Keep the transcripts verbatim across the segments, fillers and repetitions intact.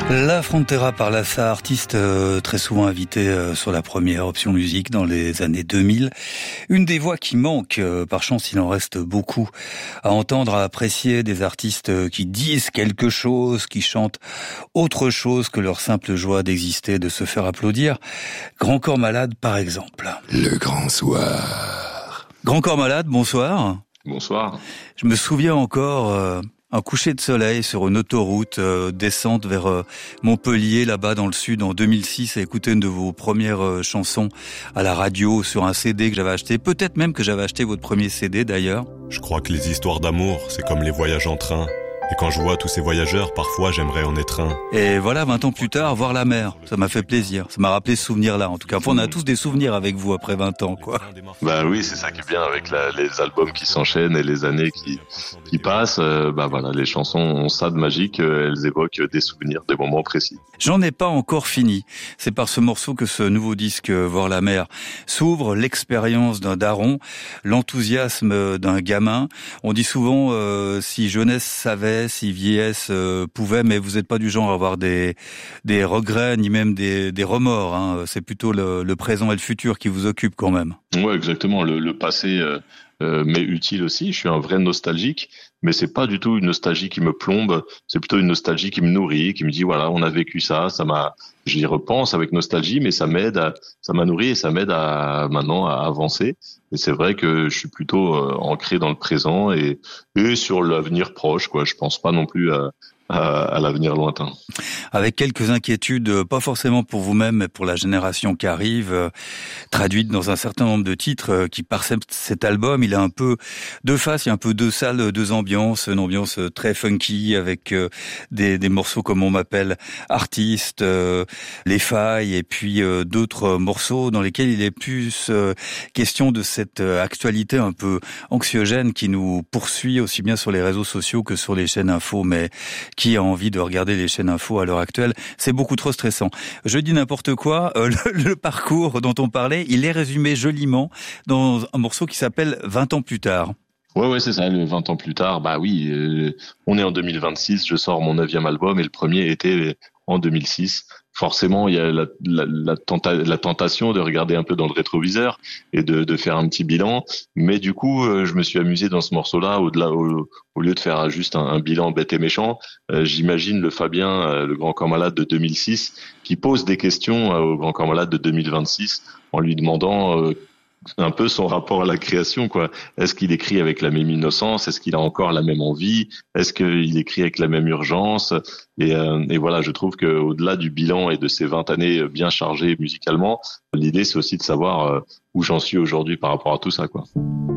La Frontera par Lassa, artiste euh, très souvent invité euh, sur la première option musique dans les années deux mille. Une des voix qui manque, euh, par chance il en reste beaucoup, à entendre, à apprécier, des artistes euh, qui disent quelque chose, qui chantent autre chose que leur simple joie d'exister, de se faire applaudir. Grand Corps Malade par exemple. Le Grand Soir. Grand Corps Malade, bonsoir. Bonsoir. Je me souviens encore... Euh, Un coucher de soleil sur une autoroute, euh, descente vers euh, Montpellier, là-bas dans le sud, en deux mille six, à écouter une de vos premières euh, chansons à la radio, sur un C D que j'avais acheté. Peut-être même que j'avais acheté votre premier C D, d'ailleurs. Je crois que les histoires d'amour, c'est comme les voyages en train. Et quand je vois tous ces voyageurs, parfois j'aimerais en être un. Et voilà, vingt ans plus tard, voir la mer, ça m'a fait plaisir. Ça m'a rappelé ce souvenir-là, en tout cas. Enfin, on a tous des souvenirs avec vous après vingt ans, quoi. Bah oui, c'est ça qui est bien avec la, les albums qui s'enchaînent et les années qui, qui passent. Euh, bah voilà, les chansons ont ça de magique, euh, elles évoquent des souvenirs, des moments précis. J'en ai pas encore fini. C'est par ce morceau que ce nouveau disque, Voir la mer, s'ouvre, l'expérience d'un daron, l'enthousiasme d'un gamin. On dit souvent, euh, si jeunesse savait, si vieillesse euh, pouvait, mais vous n'êtes pas du genre à avoir des des regrets ni même des des remords. Hein. C'est plutôt le, le présent et le futur qui vous occupent quand même. Ouais, exactement. Le, le passé euh, euh, m'est utile aussi. Je suis un vrai nostalgique, mais c'est pas du tout une nostalgie qui me plombe. C'est plutôt une nostalgie qui me nourrit, qui me dit voilà, on a vécu ça, ça m'a. J'y repense avec nostalgie, mais ça m'aide, à, ça m'a nourri et ça m'aide à maintenant à avancer. Et c'est vrai que je suis plutôt euh, ancré dans le présent et, et sur l'avenir proche, quoi. Je pense pas non plus à, à, à l'avenir lointain. Avec quelques inquiétudes, pas forcément pour vous-même, mais pour la génération qui arrive, euh, traduites dans un certain nombre de titres euh, qui parsèment cet album. Il a un peu deux faces, il y a un peu deux salles, deux ambiances, une ambiance très funky avec euh, des, des morceaux comme On m'appelle artiste, euh, Les Failles, et puis euh, d'autres morceaux dans lesquels il est plus euh, question de cette actualité un peu anxiogène qui nous poursuit aussi bien sur les réseaux sociaux que sur les chaînes info. Mais qui a envie de regarder les chaînes info à l'heure actuelle? C'est beaucoup trop stressant. Je dis n'importe quoi. Euh, le, le parcours dont on parlait, il est résumé joliment dans un morceau qui s'appelle vingt ans plus tard. Ouais, ouais, c'est ça, le vingt ans plus tard. Bah oui, euh, on est en deux mille vingt-six, je sors mon neuvième album et le premier était en deux mille six. Forcément, il y a la, la, la, tenta, la tentation de regarder un peu dans le rétroviseur et de, de faire un petit bilan. Mais du coup, euh, je me suis amusé dans ce morceau-là, au-delà, au, au lieu de faire juste un, un bilan bête et méchant. Euh, j'imagine le Fabien, euh, le Grand Corps Malade de deux mille six, qui pose des questions euh, au Grand Corps Malade de deux mille vingt-six en lui demandant euh, un peu son rapport à la création, quoi. Est-ce qu'il écrit avec la même innocence? Est-ce qu'il a encore la même envie? Est-ce qu'il écrit avec la même urgence? Et, euh, et voilà, je trouve que au-delà du bilan et de ces vingt années bien chargées musicalement, l'idée c'est aussi de savoir euh, où j'en suis aujourd'hui par rapport à tout ça, quoi.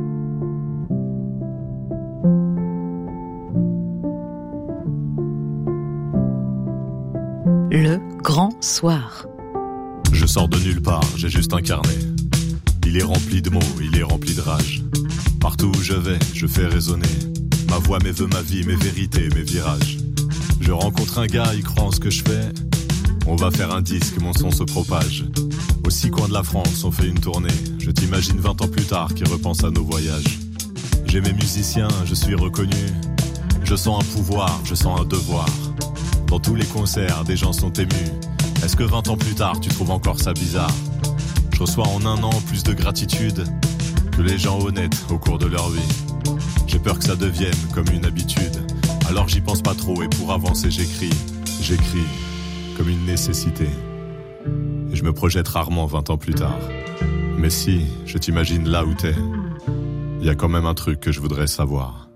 Le Grand Soir. Je sors de nulle part, j'ai juste un carnet. Il est rempli de mots, il est rempli de rage. Partout où je vais, je fais résonner ma voix, mes vœux, ma vie, mes vérités, mes virages. Je rencontre un gars, il croit en ce que je fais. On va faire un disque, mon son se propage. Aux six coins de la France, on fait une tournée. Je t'imagine vingt ans plus tard qui repense à nos voyages. J'ai mes musiciens, je suis reconnu. Je sens un pouvoir, je sens un devoir. Dans tous les concerts, des gens sont émus. Est-ce que vingt ans plus tard, tu trouves encore ça bizarre? Je reçois en un an plus de gratitude que les gens honnêtes au cours de leur vie. J'ai peur que ça devienne comme une habitude. Alors j'y pense pas trop et pour avancer j'écris. J'écris comme une nécessité. Et je me projette rarement vingt ans plus tard. Mais si je t'imagine là où t'es, il y a quand même un truc que je voudrais savoir.